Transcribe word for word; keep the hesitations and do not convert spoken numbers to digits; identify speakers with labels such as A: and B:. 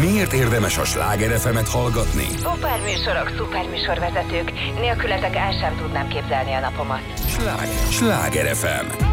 A: Miért érdemes a Sláger ef emet hallgatni?
B: Szuperműsorok, szuperműsorvezetők. Nélkületek el sem tudnám képzelni a napomat.
A: Sláger, Sláger ef em.